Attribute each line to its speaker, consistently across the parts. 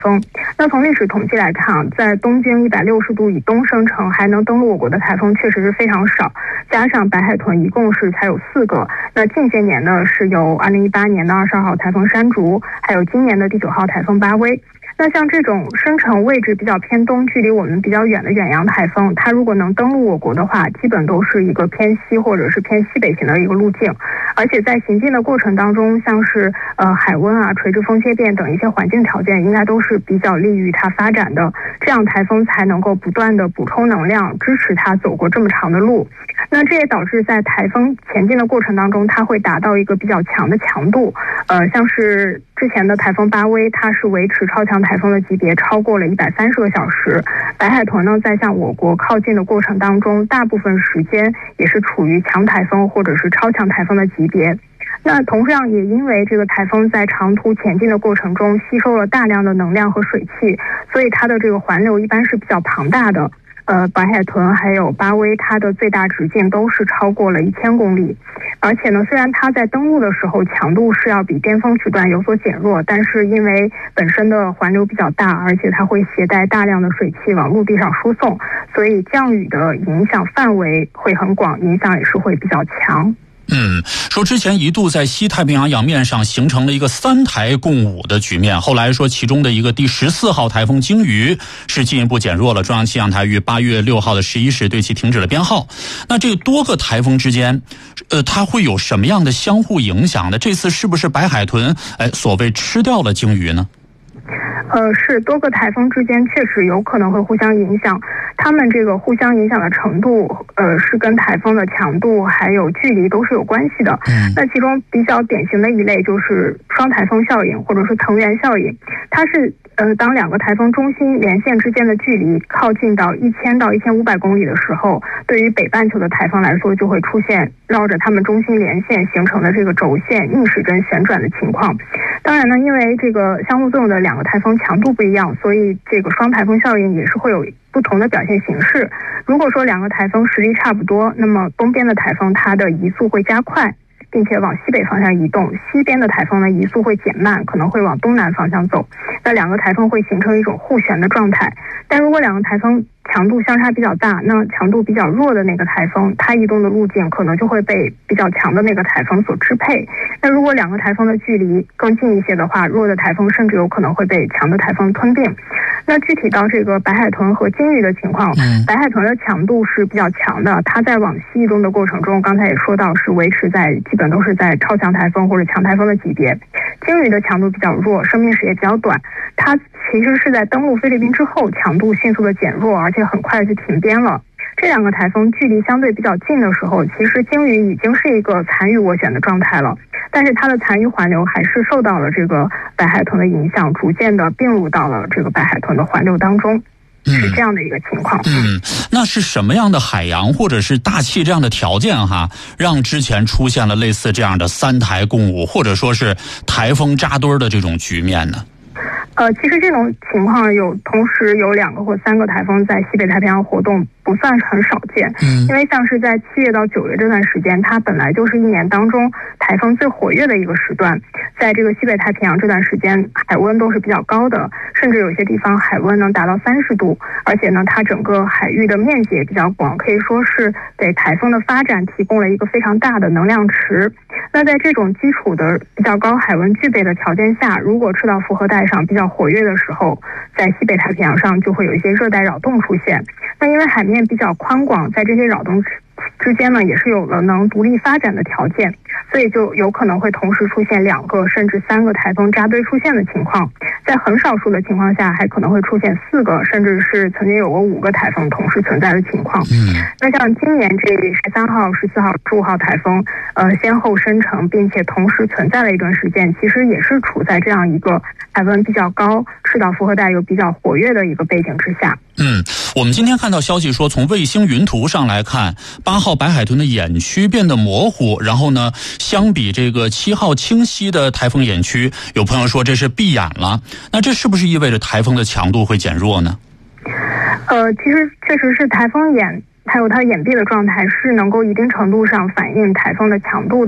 Speaker 1: 风。那从历史统计来看，在东经160度以东生成还能登陆我国的台风确实是非常少，加上白海豚一共是才有4个。那近些年呢，是有2018年的22号台风山竹，还有今年的第9号台风巴威。那像这种生成位置比较偏东、距离我们比较远的远洋台风，它如果能登陆我国的话，基本都是一个偏西或者是偏西北型的一个路径，而且在行进的过程当中，像是海温啊、垂直风切变等一些环境条件，应该都是比较利于它发展的，这样台风才能够不断的补充能量，支持它走过这么长的路。那这也导致在台风前进的过程当中，它会达到一个比较强的强度，像是之前的台风巴威，它是维持超强台风的级别超过了130个小时。白海豚呢，在向我国靠近的过程当中，大部分时间也是处于强台风或者是超强台风的级别。那同样也因为这个台风在长途前进的过程中吸收了大量的能量和水汽，所以它的这个环流一般是比较庞大的。白海豚还有巴威，它的最大直径都是超过了1000公里，而且呢，虽然它在登陆的时候强度是要比巅峰时段有所减弱，但是因为本身的环流比较大，而且它会携带大量的水汽往陆地上输送，所以降雨的影响范围会很广，影响也是会比较强。
Speaker 2: 说之前一度在西太平洋洋面上形成了一个3台共舞的局面，后来说其中的一个第14号台风鲸鱼是进一步减弱了，中央气象台于8月6号的11时对其停止了编号。那这个多个台风之间它会有什么样的相互影响呢？这次是不是白海豚所谓吃掉了鲸鱼呢？
Speaker 1: 是多个台风之间确实有可能会互相影响，它们这个互相影响的程度是跟台风的强度还有距离都是有关系的。那其中比较典型的一类就是双台风效应或者是藤原效应，它是当2个台风中心连线之间的距离靠近到1000到1500公里的时候，对于北半球的台风来说就会出现绕着它们中心连线形成的这个轴线逆时针旋转的情况。当然呢，因为这个相互作用的2个台风强度不一样，所以这个双台风效应也是会有不同的表现形式。如果说2个台风实力差不多，那么东边的台风它的移速会加快，并且往西北方向移动，西边的台风呢移速会减慢，可能会往东南方向走。那2个台风会形成一种互旋的状态。但如果2个台风强度相差比较大，那强度比较弱的那个台风，它移动的路径可能就会被比较强的那个台风所支配。那如果2个台风的距离更近一些的话，弱的台风甚至有可能会被强的台风吞并。那具体到这个白海豚和鲸鱼的情况，白海豚的强度是比较强的，它在往西移动的过程中，刚才也说到是维持在基本都是在超强台风或者强台风的级别。鲸鱼的强度比较弱，生命时也比较短，它其实是在登陆菲律宾之后强度迅速的减弱，而且很快就停编了。这2个台风距离相对比较近的时候，其实鲸鱼已经是一个残余涡旋的状态了，但是它的残余环流还是受到了这个白海豚的影响，逐渐的并入到了这个白海豚的环流当中。是这样的一个情况。
Speaker 2: 那是什么样的海洋或者是大气这样的条件让之前出现了类似这样的3台共舞，或者说是台风扎堆的这种局面呢？
Speaker 1: 其实这种情况同时有2个或3个台风在西北太平洋活动，不算是很少见。因为像是在7月到9月这段时间，它本来就是一年当中台风最活跃的一个时段，在这个西北太平洋这段时间海温都是比较高的，甚至有些地方海温能达到30度，而且呢它整个海域的面积也比较广，可以说是给台风的发展提供了一个非常大的能量池。那在这种基础的比较高海温具备的条件下，如果赤道复合带上比较活跃的时候，在西北太平洋上就会有一些热带扰动出现。那因为海面比较宽广，在这些扰动之间呢，也是有了能独立发展的条件，所以就有可能会同时出现2个甚至3个台风扎堆出现的情况。在很少数的情况下，还可能会出现4个，甚至是曾经有过5个台风同时存在的情况。那像今年这13号、14号、15号台风，先后生成并且同时存在了一段时间，其实也是处在这样一个海温比较高、赤道复合带又比较活跃的一个背景之下。
Speaker 2: 我们今天看到消息说，从卫星云图上来看，8号白海豚的眼区变得模糊，然后呢，相比这个7号清晰的台风眼区，有朋友说这是闭眼了。那这是不是意味着台风的强度会减弱呢？
Speaker 1: 其实确实是台风眼还有它眼闭的状态是能够一定程度上反映台风的强度的。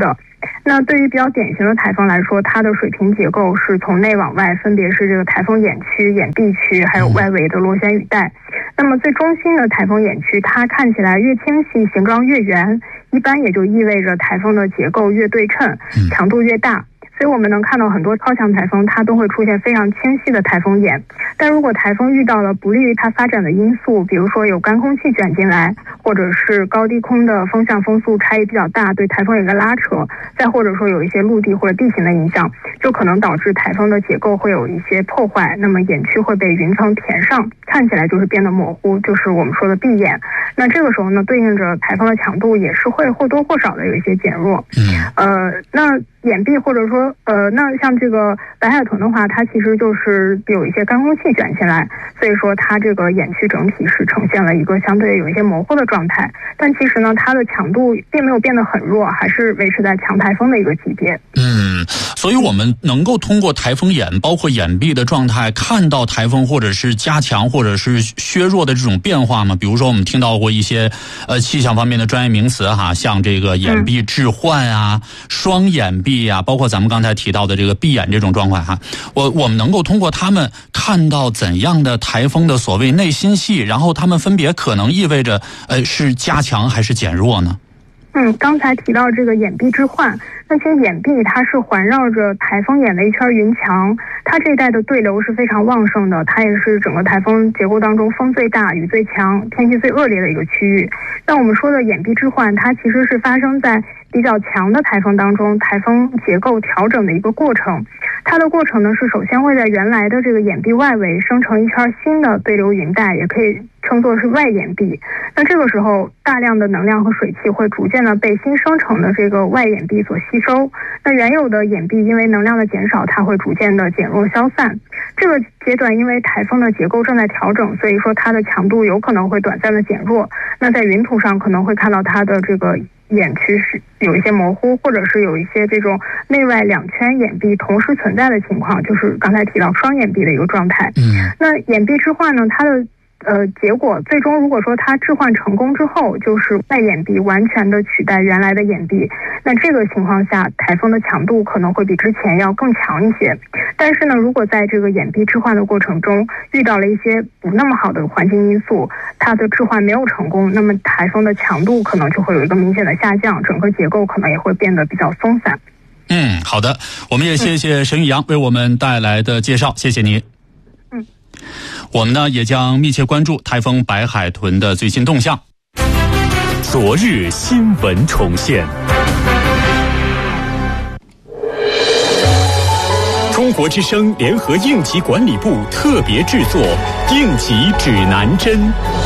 Speaker 1: 那对于比较典型的台风来说，它的水平结构是从内往外，分别是这个台风眼区、眼壁区，还有外围的螺旋雨带。那么最中心的台风眼区，它看起来越清晰，形状越圆，一般也就意味着台风的结构越对称，强度越大。所以我们能看到很多超强台风，它都会出现非常清晰的台风眼。但如果台风遇到了不利于它发展的因素，比如说有干空气卷进来，或者是高低空的风向风速差异比较大，对台风有个拉扯，再或者说有一些陆地或者地形的影响，就可能导致台风的结构会有一些破坏，那么眼区会被云层填上，看起来就是变得模糊，就是我们说的闭眼。那这个时候呢，对应着台风的强度也是会或多或少的有一些减弱。那眼壁或者说那像这个白海豚的话，它其实就是有一些干空气卷进来，所以说它这个眼区整体是呈现了一个相对有一些模糊的状态。但其实呢，它的强度并没有变得很弱，还是维持在强台风的一个级别。
Speaker 2: 所以我们能够通过台风眼，包括眼壁的状态，看到台风或者是加强或者是削弱的这种变化吗？比如说我们听到过一些气象方面的专业名词哈，像这个眼壁置换啊、双眼壁啊，包括咱们刚才提到的这个闭眼这种状况哈，我们能够通过它们看到怎样的台风的所谓内心戏，然后它们分别可能意味着是加强还是减弱呢？
Speaker 1: 刚才提到这个眼壁置换，那其实眼壁它是环绕着台风眼的一圈云墙，它这一带的对流是非常旺盛的，它也是整个台风结构当中风最大、雨最强、天气最恶劣的一个区域。那我们说的眼壁置换，它其实是发生在比较强的台风当中，台风结构调整的一个过程。它的过程呢是首先会在原来的这个眼壁外围生成一圈新的对流云带，也可以称作是外眼壁。那这个时候大量的能量和水汽会逐渐的被新生成的这个外眼壁所吸收，那原有的眼壁因为能量的减少，它会逐渐的减弱消散。这个阶段因为台风的结构正在调整，所以说它的强度有可能会短暂的减弱。那在云图上可能会看到它的这个眼区是有一些模糊，或者是有一些这种内外两圈眼壁同时存在的情况，就是刚才提到双眼壁的一个状态。那眼壁置换呢，它的结果最终如果说它置换成功之后，就是外眼壁完全的取代原来的眼壁，那这个情况下台风的强度可能会比之前要更强一些。但是呢，如果在这个眼壁置换的过程中遇到了一些不那么好的环境因素，它的置换没有成功，那么台风的强度可能就会有一个明显的下降，整个结构可能也会变得比较松散。
Speaker 2: 好的，我们也谢谢沈宇阳为我们带来的介绍，谢谢您。我们呢也将密切关注台风白海豚的最新动向。
Speaker 3: 昨日新闻重现。中国之声联合应急管理部特别制作应急指南针。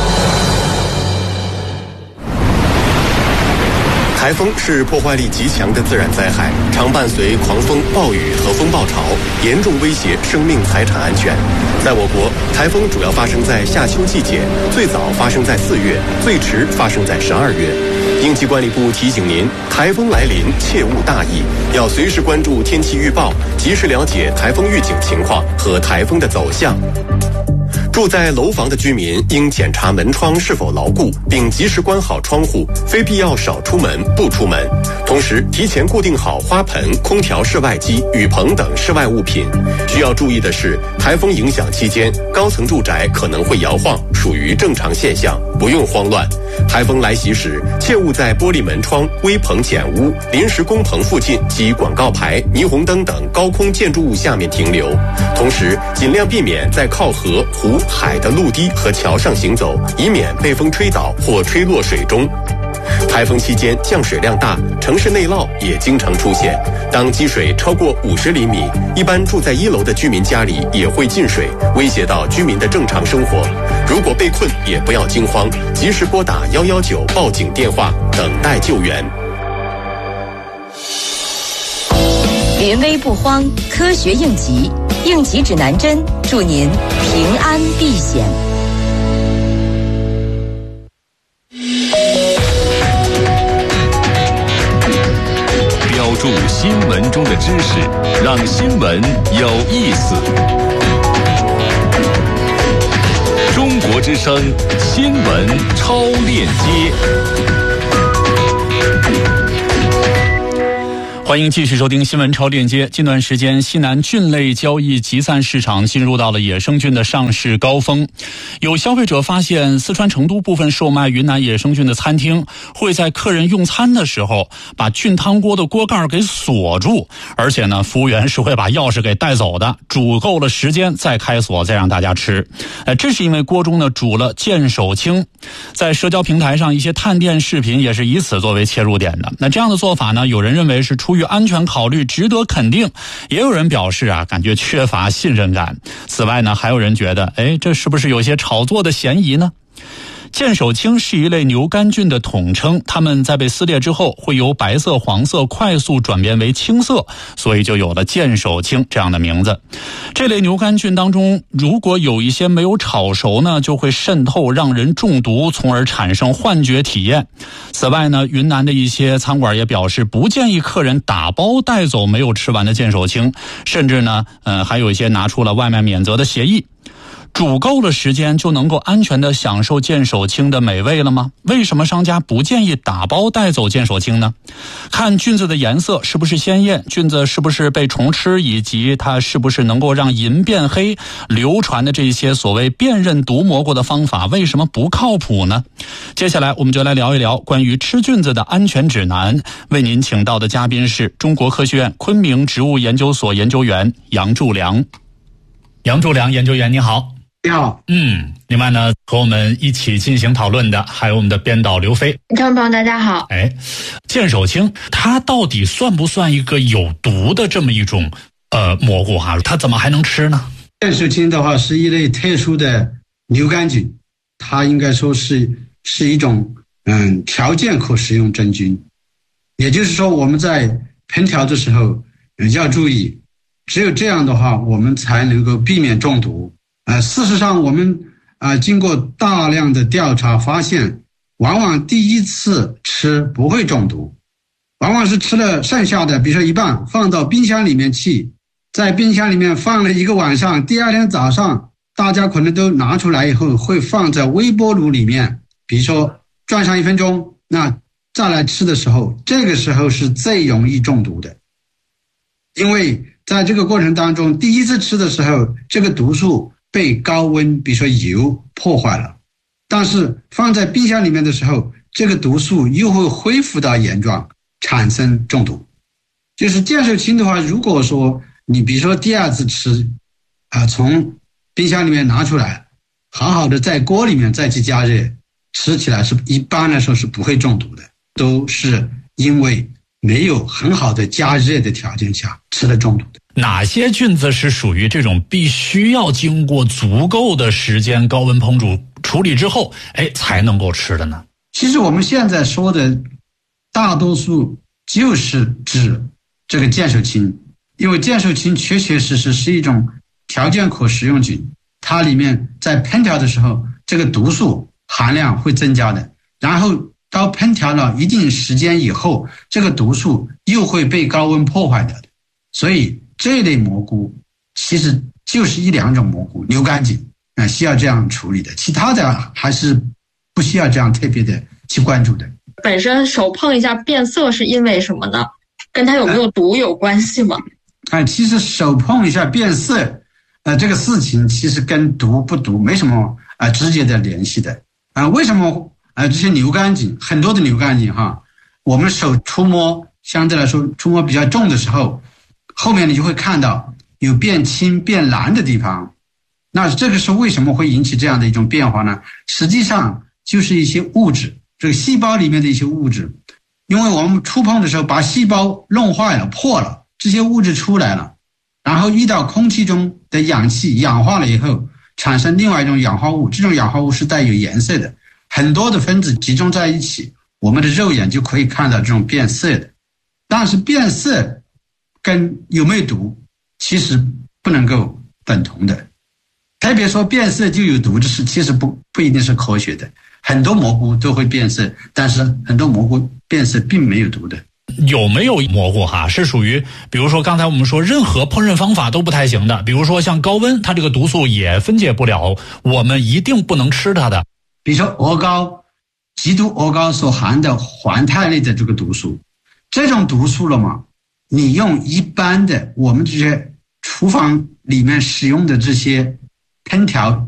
Speaker 4: 台风是破坏力极强的自然灾害，常伴随狂风、暴雨和风暴潮，严重威胁生命财产安全。在我国，台风主要发生在夏秋季节，最早发生在4月，最迟发生在12月。应急管理部提醒您，台风来临切勿大意，要随时关注天气预报，及时了解台风预警情况和台风的走向。住在楼房的居民应检查门窗是否牢固，并及时关好窗户，非必要少出门不出门。同时提前固定好花盆、空调室外机、雨棚等室外物品。需要注意的是，台风影响期间高层住宅可能会摇晃，属于正常现象，不用慌乱。台风来袭时，切勿在玻璃门窗、危棚简屋、临时工棚附近及广告牌、霓虹灯等高空建筑物下面停留。同时尽量避免在靠河、湖、海的陆堤和桥上行走，以免被风吹倒或吹落水中。台风期间降水量大，城市内涝也经常出现。当积水超过50厘米，一般住在1楼的居民家里也会进水，威胁到居民的正常生活。如果被困也不要惊慌，及时拨打119报警电话，等待救援。
Speaker 5: 临危不慌，科学应急，应急指南针，祝您平安避险。
Speaker 3: 标注新闻中的知识，让新闻有意思。中国之声新闻超链接。
Speaker 2: 欢迎继续收听新闻超链接。近段时间，西南菌类交易集散市场进入到了野生菌的上市高峰。有消费者发现，四川成都部分售卖云南野生菌的餐厅会在客人用餐的时候把菌汤锅的锅盖给锁住，而且呢，服务员是会把钥匙给带走的，煮够了时间再开锁，再让大家吃。这是因为锅中呢煮了见手青。在社交平台上，一些探店视频也是以此作为切入点的。那这样的做法呢，有人认为是出于安全考虑，值得肯定，也有人表示感觉缺乏信任感。此外呢，还有人觉得这是不是有些炒作的嫌疑呢？见手青是一类牛肝菌的统称，它们在被撕裂之后会由白色、黄色快速转变为青色，所以就有了见手青这样的名字。这类牛肝菌当中，如果有一些没有炒熟呢，就会渗透让人中毒，从而产生幻觉体验。此外呢，云南的一些餐馆也表示不建议客人打包带走没有吃完的见手青，甚至呢还有一些拿出了外卖免责的协议。煮够了时间就能够安全地享受见手青的美味了吗？为什么商家不建议打包带走见手青呢？看菌子的颜色是不是鲜艳，菌子是不是被虫吃，以及它是不是能够让银变黑，流传的这些所谓辨认毒蘑菇的方法为什么不靠谱呢？接下来我们就来聊一聊关于吃菌子的安全指南。为您请到的嘉宾是中国科学院昆明植物研究所研究员杨柱良。杨柱良研究员，你好。
Speaker 6: 你好。
Speaker 2: 另外呢，和我们一起进行讨论的还有我们的编导刘飞。
Speaker 7: 听众朋友大家好。
Speaker 2: 见手青它到底算不算一个有毒的这么一种蘑菇它怎么还能吃呢？
Speaker 6: 见手青的话是一类特殊的牛肝菌，它应该说是一种条件可食用真菌。也就是说，我们在烹调的时候要注意，只有这样的话我们才能够避免中毒。事实上我们经过大量的调查发现，往往第一次吃不会中毒，往往是吃了剩下的，比如说一半放到冰箱里面去，在冰箱里面放了一个晚上，第二天早上大家可能都拿出来以后会放在微波炉里面，比如说转上1分钟，那再来吃的时候，这个时候是最容易中毒的。因为在这个过程当中，第一次吃的时候，这个毒素被高温比如说油破坏了，但是放在冰箱里面的时候，这个毒素又会恢复到原状，产生中毒。就是见手青的话，如果说你比如说第二次吃从冰箱里面拿出来，好好的在锅里面再去加热，吃起来是一般来说是不会中毒的，都是因为没有很好的加热的条件下吃了中毒的。
Speaker 2: 哪些菌子是属于这种必须要经过足够的时间高温烹煮处理之后才能够吃的呢？
Speaker 6: 其实我们现在说的大多数就是指这个见手青，因为见手青确确实实是一种条件可食用菌，它里面在烹调的时候这个毒素含量会增加的，然后到烹调了一定时间以后，这个毒素又会被高温破坏掉的。所以这类蘑菇其实就是一两种蘑菇，牛肝菌需要这样处理的，其他的还是不需要这样特别的去关注的。
Speaker 7: 本身手碰一下变色是因为什么呢？跟它有没有毒有关系吗？
Speaker 6: 其实手碰一下变色这个事情其实跟毒不毒没什么直接的联系的。为什么这些牛肝菌，很多的牛肝菌我们手触摸相对来说触摸比较重的时候，后面你就会看到有变青变蓝的地方。那这个是为什么会引起这样的一种变化呢？实际上就是一些物质，这个细胞里面的一些物质，因为我们触碰的时候把细胞弄坏了破了，这些物质出来了，然后遇到空气中的氧气氧化了以后，产生另外一种氧化物，这种氧化物是带有颜色的，很多的分子集中在一起，我们的肉眼就可以看到这种变色的。但是变色跟有没有毒其实不能够等同的，特别说变色就有毒的事其实不一定是科学的。很多蘑菇都会变色，但是很多蘑菇变色并没有毒的。
Speaker 2: 有没有蘑菇是属于比如说刚才我们说任何烹饪方法都不太行的，比如说像高温它这个毒素也分解不了，我们一定不能吃它的。
Speaker 6: 比如说鹅膏，极毒鹅膏所含的环肽类的这个毒素，这种毒素了嘛， 你用一般的我们这些厨房里面使用的这些烹调